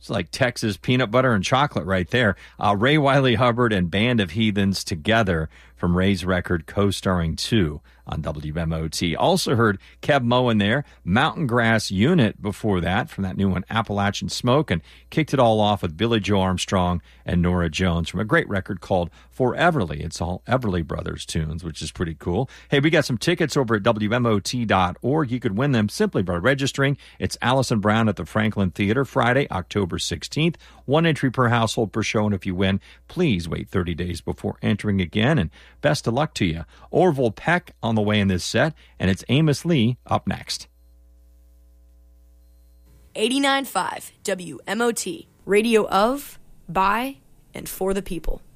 It's like Texas peanut butter and chocolate right there. Ray Wiley Hubbard and Band of Heathens together from Ray's record Co-Starring 2 on WMOT. Also heard Keb Mo in there, Mountain Grass Unit before that from that new one, Appalachian Smoke, and kicked it all off with Billy Joe Armstrong and Norah Jones from a great record called For Everly. It's all Everly Brothers tunes, which is pretty cool. Hey, we got some tickets over at WMOT.org. You could win them simply by registering. It's Allison Brown at the Franklin Theater, Friday, October 16th. One entry per household per show, and if you win, please wait 30 days before entering again, and best of luck to you. Orville Peck on the way in this set, and it's Amos Lee up next. 89.5 WMOT, radio of, by, and for the people.